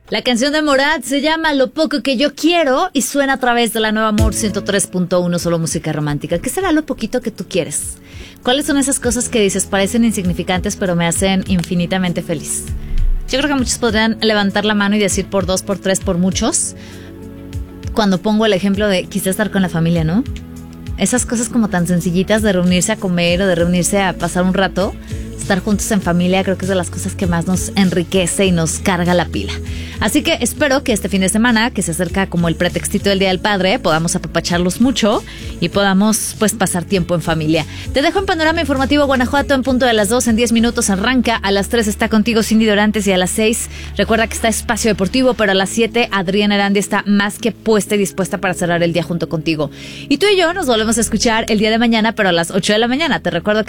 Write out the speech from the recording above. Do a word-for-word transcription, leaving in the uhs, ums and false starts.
La canción de Morat se llama Lo poco que yo quiero y suena a través de la nueva Amor ciento tres punto uno, solo música romántica. ¿Qué será lo poquito que tú quieres? ¿Cuáles son esas cosas que dices parecen insignificantes pero me hacen infinitamente feliz? Yo creo que muchos podrían levantar la mano y decir por dos, por tres, por muchos. Cuando pongo el ejemplo de quizás estar con la familia, ¿no? Esas cosas como tan sencillitas de reunirse a comer o de reunirse a pasar un rato. Estar juntos en familia creo que es de las cosas que más nos enriquece y nos carga la pila. Así que espero que este fin de semana, que se acerca como el pretextito del Día del Padre, podamos apapacharlos mucho y podamos pues pasar tiempo en familia. Te dejo en Panorama Informativo Guanajuato en punto de las dos. En diez minutos arranca. A las tres está contigo Cindy Dorantes y a las seis recuerda que está Espacio Deportivo, pero a las siete Adriana Arandi está más que puesta y dispuesta para cerrar el día junto contigo. Y tú y yo nos volvemos a escuchar el día de mañana, pero a las ocho de la mañana. Te recuerdo que